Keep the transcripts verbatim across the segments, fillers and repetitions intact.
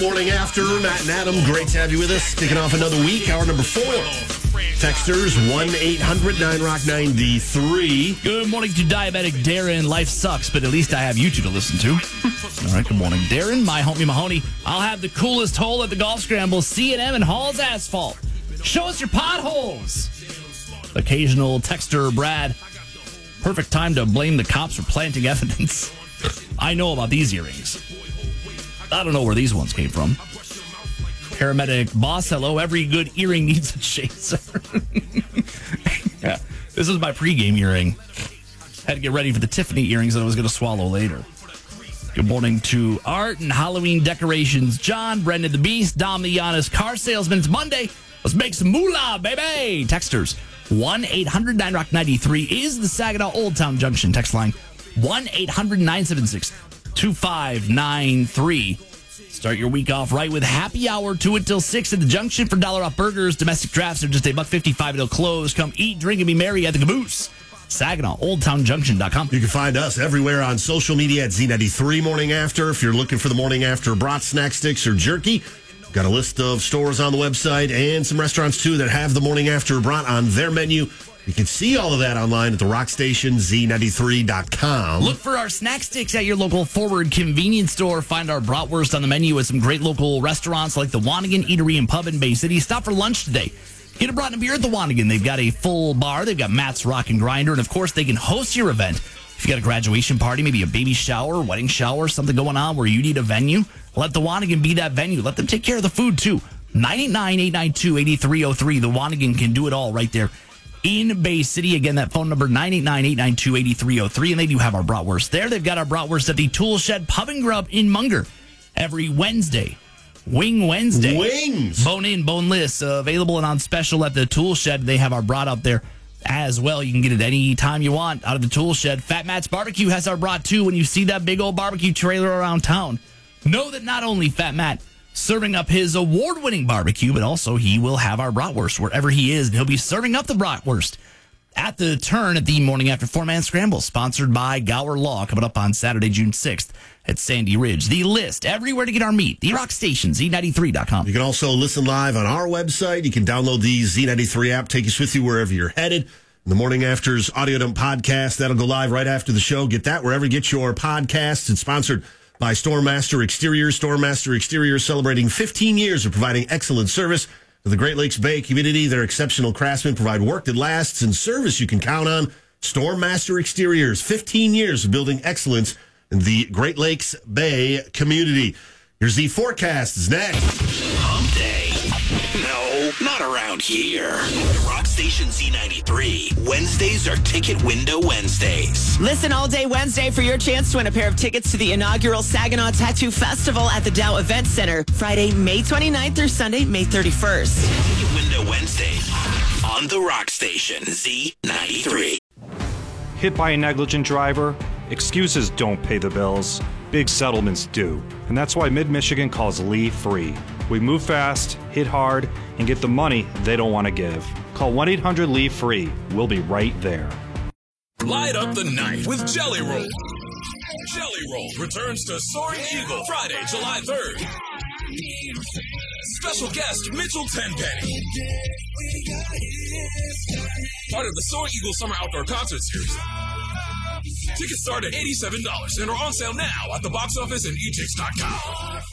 Morning after, Matt and Adam, great to have you with us. Kicking off another week, hour number four. Texters, one eight hundred nine rock ninety-three. Good morning to diabetic Darren. Life sucks, but at least I have you two to listen to. All right, good morning, Darren. My homie Mahoney. I'll have the coolest hole at the golf scramble, C and M and Hall's Asphalt. Show us your potholes. Occasional texter Brad. Perfect time to blame the cops for planting evidence. I know about these earrings. I don't know where these ones came from. Paramedic boss, hello. Every good earring needs a chaser. Yeah, this is my pregame earring. Had to get ready for the Tiffany earrings that I was going to swallow later. Good morning to Art and Halloween decorations. John, Brendan the Beast, Dom the Giannis, car salesman. It's Monday. Let's make some moolah, baby. Texters, one eight hundred nine rock ninety-three is the Saginaw Old Town Junction text line. one eight hundred nine seven six two five nine three. Start your week off right with happy hour two until six at the Junction for dollar off burgers. Domestic drafts are just a buck fifty-five until close. Come eat, drink, and be merry at the Caboose. Saginaw, old town junction dot com. You can find us everywhere on social media at Z ninety-three Morning After. If you're looking for the Morning After brat, snack sticks, or jerky, got a list of stores on the website and some restaurants, too, that have the Morning After brat on their menu. You can see all of that online at the rock station, Z ninety-three dot com. Look for our snack sticks at your local Forward convenience store. Find our bratwurst on the menu at some great local restaurants like the Wanigan Eatery and Pub in Bay City. Stop for lunch today. Get a brat and a beer at the Wanigan. They've got a full bar. They've got Matt's Rock and Grinder. And, of course, they can host your event. If you got a graduation party, maybe a baby shower, wedding shower, something going on where you need a venue, let the Wanigan be that venue. Let them take care of the food, too. nine eight nine, eight nine two, eight three zero three. The Wanigan can do it all right there in Bay City. Again, that phone number, nine eight nine, eight nine two, eight three zero three. And they do have our bratwurst there. They've got our bratwurst at the Tool Shed Pub and Grub in Munger every Wednesday. Wing Wednesday. Wings. Bone in, boneless. Uh, available and on special at the Tool Shed. They have our brat up there as well. You can get it any time you want out of the Tool Shed. Fat Matt's Barbecue has our brat too. When you see that big old barbecue trailer around town, know that not only Fat Matt serving up his award-winning barbecue, but also he will have our bratwurst wherever he is, and he'll be serving up the bratwurst at the Turn at the Morning After four-man Scramble, sponsored by Gower Law, coming up on Saturday, June sixth at Sandy Ridge. The list, everywhere to get our meat, the Rock Station, Z ninety-three dot com. You can also listen live on our website. You can download the Z ninety-three app, take us with you wherever you're headed. The Morning After's Audio Dump podcast, that'll go live right after the show. Get that wherever you get your podcasts. It's sponsored by Stormmaster Exteriors. Stormmaster Exteriors celebrating fifteen years of providing excellent service to the Great Lakes Bay community. Their exceptional craftsmen provide work that lasts and service you can count on. Stormmaster Exteriors, fifteen years of building excellence in the Great Lakes Bay community. Here's the forecast. Is next. Hump Day. No, not around here. The Rock Station Z ninety-three. Wednesdays are Ticket Window Wednesdays. Listen all day Wednesday for your chance to win a pair of tickets to the inaugural Saginaw Tattoo Festival at the Dow Event Center, Friday, May twenty-ninth through Sunday, May thirty-first. Ticket Window Wednesdays on the Rock Station Z ninety-three. Hit by a negligent driver? Excuses don't pay the bills. Big settlements do. And that's why Mid-Michigan calls Lee free. We move fast, hit hard, and get the money they don't want to give. Call one eight hundred L E A V E free. We'll be right there. Light up the night with Jelly Roll. Jelly Roll returns to Soaring Eagle Friday, July third. Special guest Mitchell Tenpenny. Part of the Soaring Eagle Summer Outdoor Concert Series. Tickets start at eighty-seven dollars and are on sale now at the box office and e tix dot com.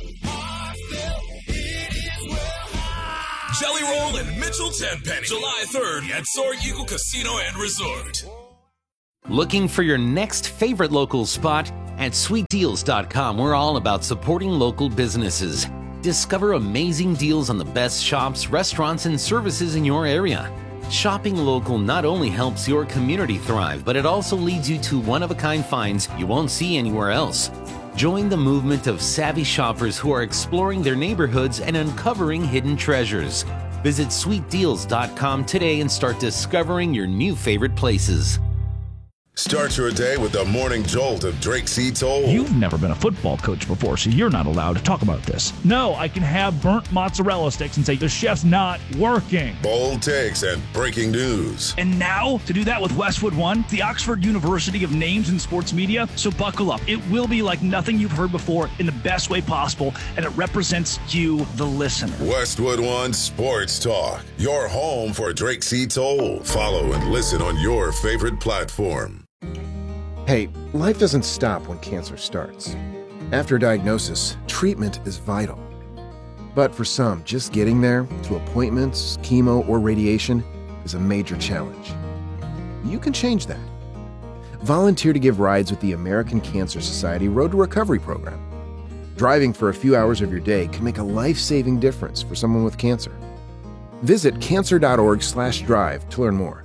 Jelly Roll and Mitchell Tenpenny, July third at Soaring Eagle Casino and Resort. Looking for your next favorite local spot? At sweet deals dot com, we're all about supporting local businesses. Discover amazing deals on the best shops, restaurants, and services in your area. Shopping local not only helps your community thrive, but it also leads you to one-of-a-kind finds you won't see anywhere else. Join the movement of savvy shoppers who are exploring their neighborhoods and uncovering hidden treasures. Visit sweet deals dot com today and start discovering your new favorite places. Start your day with the morning jolt of Drake C. Toll. You've never been a football coach before, so you're not allowed to talk about this. No, I can have burnt mozzarella sticks and say the chef's not working. Bold takes and breaking news. And now, to do that with Westwood One, the Oxford University of names in sports media. So buckle up. It will be like nothing you've heard before in the best way possible, and it represents you, the listener. Westwood One Sports Talk, your home for Drake C. Toll. Follow and listen on your favorite platform. Hey, life doesn't stop when cancer starts. After diagnosis, treatment is vital. But for some, just getting there, to appointments, chemo, or radiation, is a major challenge. You can change that. Volunteer to give rides with the American Cancer Society Road to Recovery program. Driving for a few hours of your day can make a life-saving difference for someone with cancer. Visit cancer.org slash drive to learn more.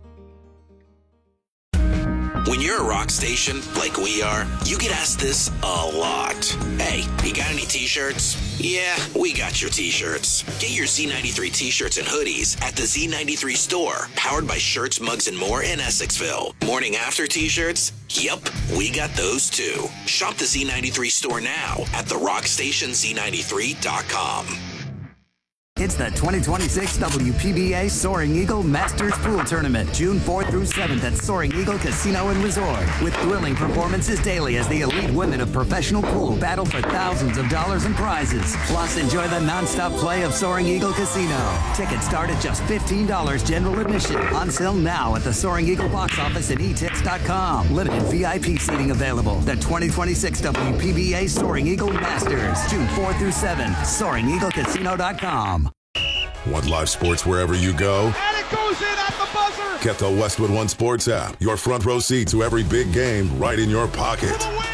When you're a rock station like we are, you get asked this a lot. Hey, you got any t-shirts? Yeah, we got your t-shirts. Get your Z ninety-three t-shirts and hoodies at the Z ninety-three store, powered by Shirts, Mugs, and More in Essexville. Morning after t-shirts? Yup, we got those too. Shop the Z ninety-three store now at the rock station Z ninety-three dot com. It's the twenty twenty-six W P B A Soaring Eagle Masters Pool Tournament, June fourth through seventh at Soaring Eagle Casino and Resort, with thrilling performances daily as the elite women of professional pool battle for thousands of dollars in prizes. Plus, enjoy the nonstop play of Soaring Eagle Casino. Tickets start at just fifteen dollars general admission. On sale now at the Soaring Eagle box office and e tix dot com. Limited V I P seating available. The twenty twenty-six W P B A Soaring Eagle Masters, June fourth through seventh, soaring eagle casino dot com. Want live sports wherever you go? And it goes in at the buzzer! Get the Westwood One Sports app. Your front row seat to every big game right in your pocket.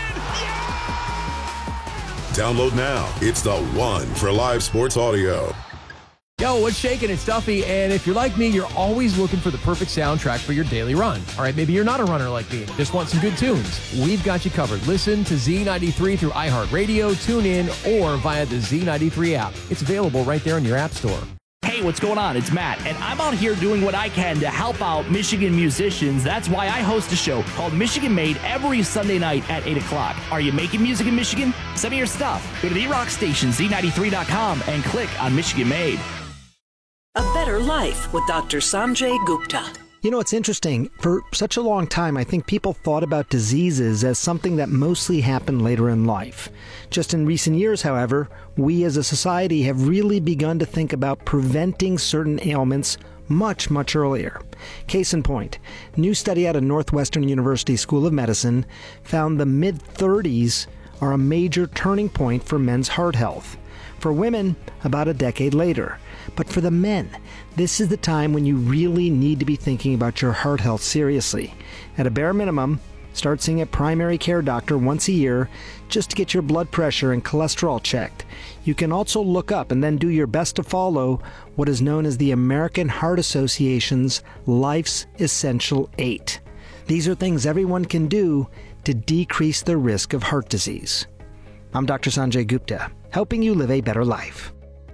Yeah! Download now. It's the one for live sports audio. Yo, what's shaking? It's Duffy, and if you're like me, you're always looking for the perfect soundtrack for your daily run. All right, maybe you're not a runner like me and just want some good tunes. We've got you covered. Listen to Z ninety-three through iHeartRadio, TuneIn, or via the Z ninety-three app. It's available right there in your app store. Hey, what's going on? It's Matt, and I'm out here doing what I can to help out Michigan musicians. That's why I host a show called Michigan Made every Sunday night at eight o'clock. Are you making music in Michigan? Send me your stuff. Go to the rock station Z ninety-three dot com and click on Michigan Made. A Better Life with Doctor Sanjay Gupta. You know, it's interesting. For such a long time, I think people thought about diseases as something that mostly happened later in life. Just in recent years, however, we as a society have really begun to think about preventing certain ailments much, much earlier. Case in point, a new study out of Northwestern University School of Medicine found the mid-thirties are a major turning point for men's heart health. For women, about a decade later. But for the men, this is the time when you really need to be thinking about your heart health seriously. At a bare minimum, start seeing a primary care doctor once a year just to get your blood pressure and cholesterol checked. You can also look up and then do your best to follow what is known as the American Heart Association's Life's Essential Eight. These are things everyone can do to decrease the risk of heart disease. I'm Doctor Sanjay Gupta, helping you live a better life.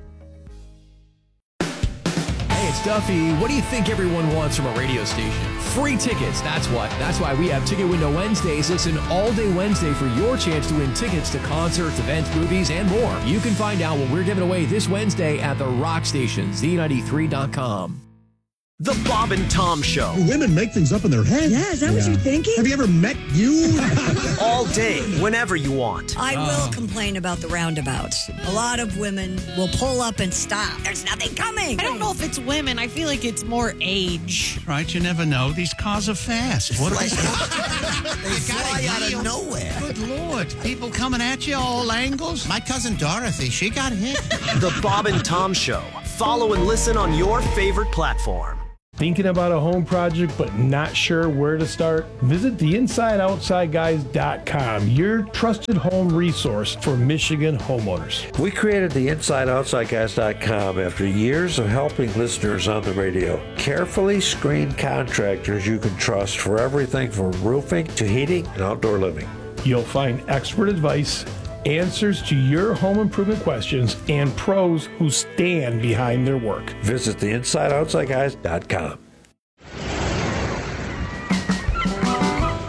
It's Duffy. What do you think everyone wants from a radio station? Free tickets, that's what. That's why we have Ticket Window Wednesdays. It's an all-day Wednesday for your chance to win tickets to concerts, events, movies, and more. You can find out what we're giving away this Wednesday at the Rock Station, Z ninety-three dot com. The Bob and Tom Show. Women make things up in their head. Yeah, is that yeah. what you're thinking? Have you ever met you? All day, whenever you want. I uh. will complain about the roundabouts. A lot of women will pull up and stop. There's nothing coming. I don't know if it's women. I feel like it's more age. Right, you never know. These cars are fast. What are they? They fly out of nowhere. Good Lord. People coming at you all angles. My cousin Dorothy, she got hit. The Bob and Tom Show. Follow and listen on your favorite platform. Thinking about a home project but not sure where to start? Visit the inside outside guys dot com, your trusted home resource for Michigan homeowners. We created the inside outside guys dot com after years of helping listeners on the radio. Carefully screened contractors you can trust for everything from roofing to heating and outdoor living. You'll find expert advice, answers to your home improvement questions, and pros who stand behind their work. Visit the inside outside guys dot com.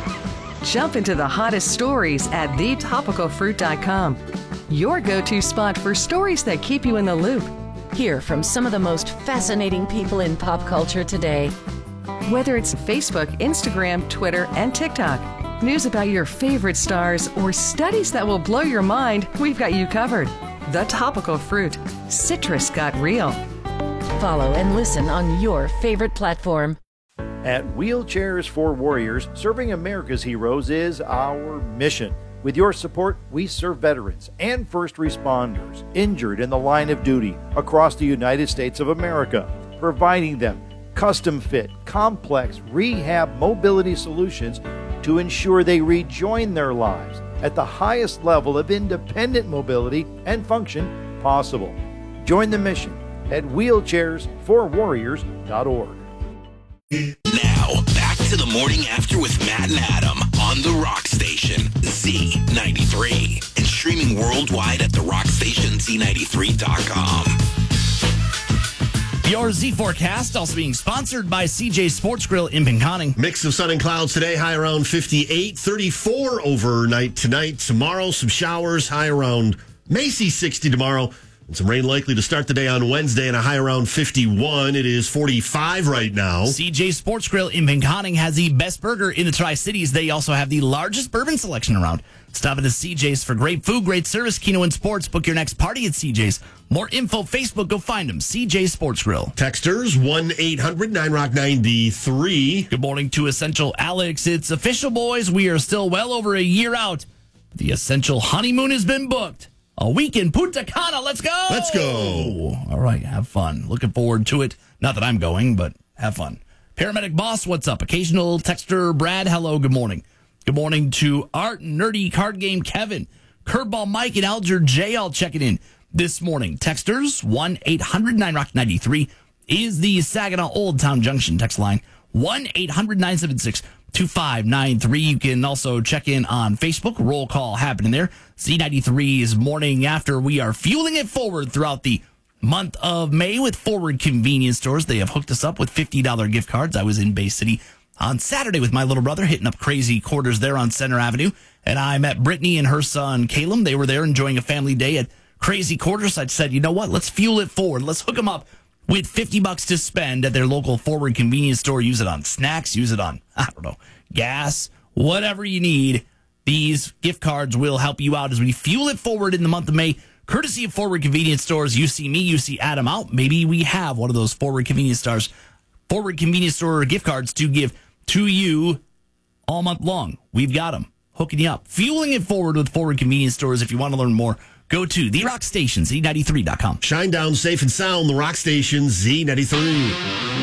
Jump into the hottest stories at the topical fruit dot com. Your go-to spot for stories that keep you in the loop. Hear from some of the most fascinating people in pop culture today. Whether it's Facebook, Instagram, Twitter, and TikTok, news about your favorite stars, or studies that will blow your mind, we've got you covered. The Topical Fruit. Citrus got real. Follow and listen on your favorite platform. At Wheelchairs for Warriors, serving America's heroes is our mission. With your support, we serve veterans and first responders injured in the line of duty across the United States of America, providing them custom-fit, complex rehab mobility solutions to ensure they rejoin their lives at the highest level of independent mobility and function possible. Join the mission at wheelchairs for warriors dot org. Now, back to the morning after with Matt and Adam on the Rock Station, Z ninety-three, and streaming worldwide at the rock station Z ninety-three dot com. Your Z forecast also being sponsored by C J Sports Grill in Pinconning. Mix of sun and clouds today, high around fifty-eight, thirty-four overnight tonight. Tomorrow, some showers, high around Macy sixty tomorrow. And some rain likely to start the day on Wednesday and a high around fifty-one. It is forty-five right now. C J Sports Grill in Pinconning has the best burger in the Tri-Cities. They also have the largest bourbon selection around. Stop at the C J's for great food, great service, Keno and sports. Book your next party at C J's. More info, Facebook, go find them. C J Sports Grill. Texters, one eight hundred nine rock ninety-three. Good morning to Essential Alex. It's official, boys. We are still well over a year out. The Essential honeymoon has been booked. A week in Punta Cana. Let's go. Let's go. All right. Have fun. Looking forward to it. Not that I'm going, but have fun. Paramedic Boss, what's up? Occasional texter Brad, hello. Good morning. Good morning to Art, Nerdy Card Game Kevin, Curveball Mike, and Alger J. All checking in this morning. Texters, one eight hundred nine rock ninety-three is the Saginaw Old Town Junction text line. one eight hundred nine seven six two five nine three. You can also check in on Facebook. Roll call happening there. Z ninety-three's morning after. We are fueling it forward throughout the month of May with Forward Convenience Stores. They have hooked us up with fifty dollars gift cards. I was in Bay City on Saturday with my little brother, hitting up crazy quarters there on Center Avenue. And I met Brittany and her son, Caleb. They were there enjoying a family day at Crazy Quarters. I said, you know what? Let's fuel it forward. Let's hook them up with fifty bucks to spend at their local Forward Convenience Store. Use it on snacks. Use it on, I don't know, gas, whatever you need. These gift cards will help you out as we fuel it forward in the month of May. Courtesy of Forward Convenience Stores. You see me, you see Adam out. Maybe we have one of those Forward Convenience Stores, Forward Convenience Store gift cards to give to you all month long. We've got them. Hooking you up. Fueling it forward with Forward Convenience Stores. If you want to learn more, go to the rock station Z ninety-three dot com. Shine down safe and sound, the Rock Station Z ninety-three.